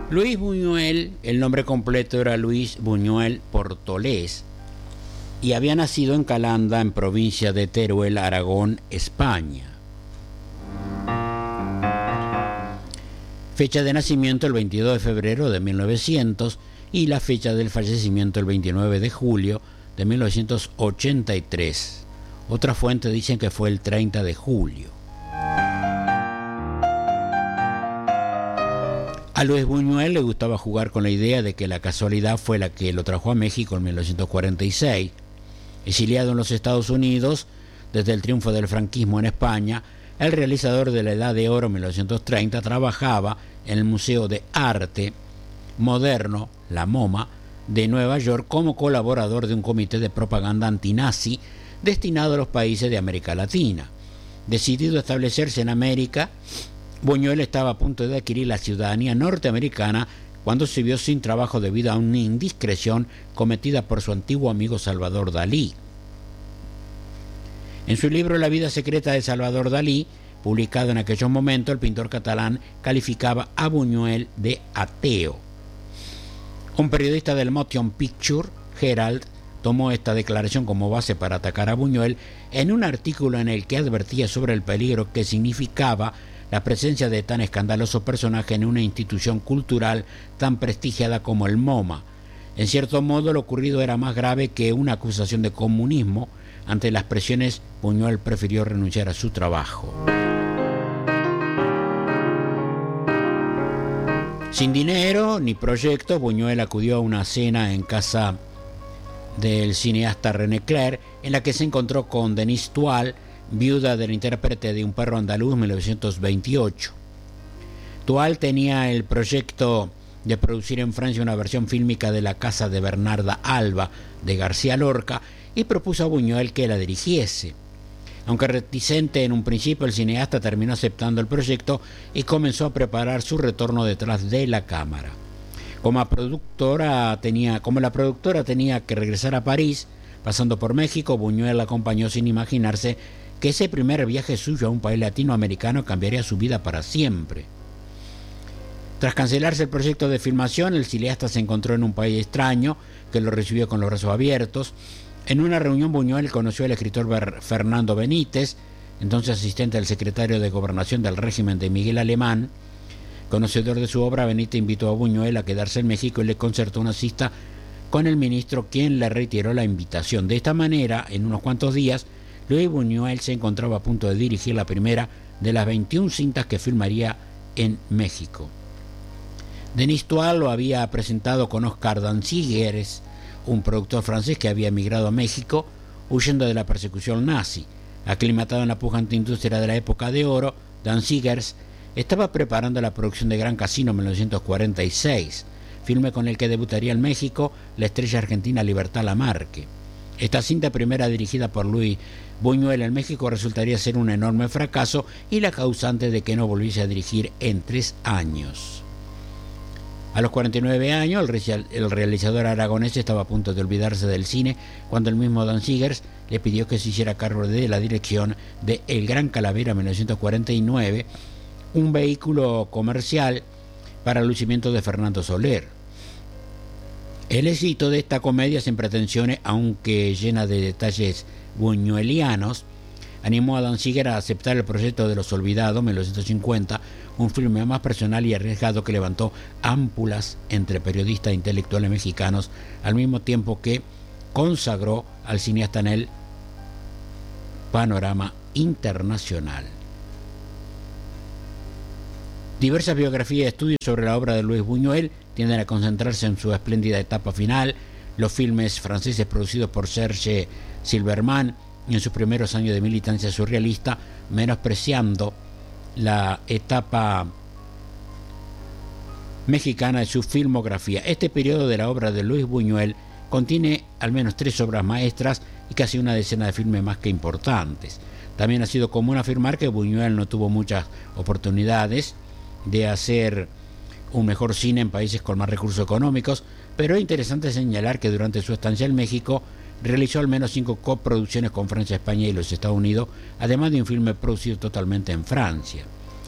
Luis Buñuel, el nombre completo era Luis Buñuel Portolés, y había nacido en Calanda, en provincia de Teruel, Aragón, España. Fecha de nacimiento el 22 de febrero de 1900 y la fecha del fallecimiento el 29 de julio de 1983. Otras fuentes dicen que fue el 30 de julio. A Luis Buñuel le gustaba jugar con la idea de que la casualidad fue la que lo trajo a México en 1946. Exiliado en los Estados Unidos desde el triunfo del franquismo en España, el realizador de la Edad de Oro 1930 trabajaba en el Museo de Arte Moderno, la MoMA, de Nueva York como colaborador de un comité de propaganda antinazi destinado a los países de América Latina. Decidido a establecerse en América, Buñuel estaba a punto de adquirir la ciudadanía norteamericana cuando se vio sin trabajo debido a una indiscreción cometida por su antiguo amigo Salvador Dalí. En su libro La vida secreta de Salvador Dalí, publicado en aquellos momentos, el pintor catalán calificaba a Buñuel de ateo. Un periodista del Motion Picture Herald tomó esta declaración como base para atacar a Buñuel en un artículo en el que advertía sobre el peligro que significaba la presencia de tan escandaloso personaje en una institución cultural tan prestigiada como el MoMA. En cierto modo, lo ocurrido era más grave que una acusación de comunismo. Ante las presiones, Buñuel prefirió renunciar a su trabajo. Sin dinero ni proyecto, Buñuel acudió a una cena en casa del cineasta René Clair, en la que se encontró con Denise Tual, viuda del intérprete de Un perro andaluz, 1928. Tual tenía el proyecto de producir en Francia una versión fílmica de La casa de Bernarda Alba, de García Lorca, y propuso a Buñuel que la dirigiese. Aunque reticente en un principio, el cineasta terminó aceptando el proyecto y comenzó a preparar su retorno detrás de la cámara. Como la productora tenía que regresar a París, pasando por México, Buñuel la acompañó sin imaginarse que ese primer viaje suyo a un país latinoamericano cambiaría su vida para siempre. Tras cancelarse el proyecto de filmación, el cineasta se encontró en un país extraño que lo recibió con los brazos abiertos. En una reunión, Buñuel conoció al escritor Fernando Benítez, entonces asistente del secretario de Gobernación del régimen de Miguel Alemán. Conocedor de su obra, Benítez invitó a Buñuel a quedarse en México y le concertó una cita con el ministro, quien le reiteró la invitación. De esta manera, en unos cuantos días, Luis Buñuel se encontraba a punto de dirigir la primera de las 21 cintas que filmaría en México. Denis Tual lo había presentado con Oscar Danzigues, un productor francés que había emigrado a México huyendo de la persecución nazi. Aclimatado en la pujante industria de la época de oro, Danzigues estaba preparando la producción de Gran Casino 1946, filme con el que debutaría en México la estrella argentina Libertad Lamarque. Esta cinta, primera dirigida por Luis Buñuel en México, resultaría ser un enorme fracaso y la causante de que no volviese a dirigir en 3 años. A los 49 años, el realizador aragonés estaba a punto de olvidarse del cine cuando el mismo Danzigues le pidió que se hiciera cargo de la dirección de El Gran Calavera 1949, un vehículo comercial para el lucimiento de Fernando Soler. El éxito de esta comedia sin pretensiones, aunque llena de detalles buñuelianos, animó a Danzigues a aceptar el proyecto de Los Olvidados, 1950, un filme más personal y arriesgado que levantó ámpulas entre periodistas e intelectuales mexicanos, al mismo tiempo que consagró al cineasta en el panorama internacional. Diversas biografías y estudios sobre la obra de Luis Buñuel tienden a concentrarse en su espléndida etapa final, los filmes franceses producidos por Serge Silverman en sus primeros años de militancia surrealista, menospreciando la etapa mexicana de su filmografía. Este periodo de la obra de Luis Buñuel contiene al menos 3 obras maestras y casi una decena de filmes más que importantes. También ha sido común afirmar que Buñuel no tuvo muchas oportunidades de hacer un mejor cine en países con más recursos económicos, pero es interesante señalar que durante su estancia en México realizó al menos 5 coproducciones con Francia, España y los Estados Unidos, además de un filme producido totalmente en Francia.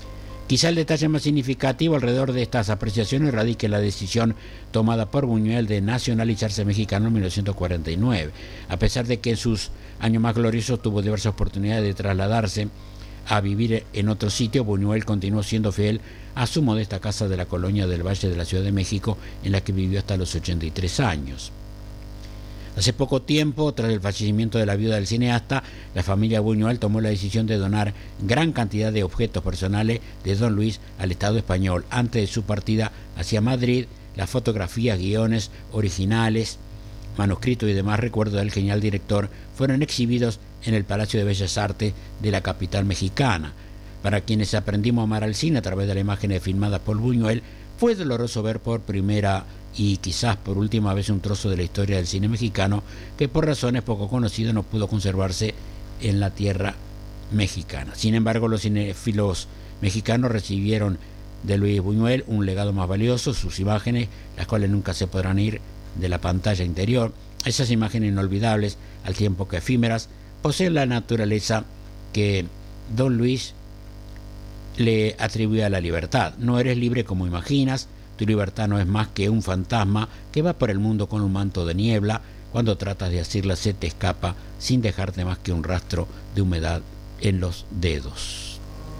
Quizá el detalle más significativo alrededor de estas apreciaciones radica en la decisión tomada por Buñuel de nacionalizarse mexicano en 1949. A pesar de que en sus años más gloriosos tuvo diversas oportunidades de trasladarse a vivir en otro sitio, Buñuel continuó siendo fiel a su modesta casa de la colonia del Valle de la Ciudad de México, en la que vivió hasta los 83 años. Hace poco tiempo, tras el fallecimiento de la viuda del cineasta, la familia Buñuel tomó la decisión de donar gran cantidad de objetos personales de don Luis al Estado español. Antes de su partida hacia Madrid, las fotografías, guiones originales, manuscritos y demás recuerdos del genial director fueron exhibidos en el Palacio de Bellas Artes de la capital mexicana. Para quienes aprendimos a amar al cine a través de las imágenes filmadas por Buñuel, fue doloroso ver por primera y quizás por última vez un trozo de la historia del cine mexicano que por razones poco conocidas no pudo conservarse en la tierra mexicana. Sin embargo, los cinéfilos mexicanos recibieron de Luis Buñuel un legado más valioso, sus imágenes, las cuales nunca se podrán ir de la pantalla interior. Esas imágenes inolvidables, al tiempo que efímeras, poseen la naturaleza que don Luis le atribuye a la libertad. No eres libre como imaginas. Tu libertad no es más que un fantasma que va por el mundo con un manto de niebla. Cuando tratas de asirla se te escapa sin dejarte más que un rastro de humedad en los dedos.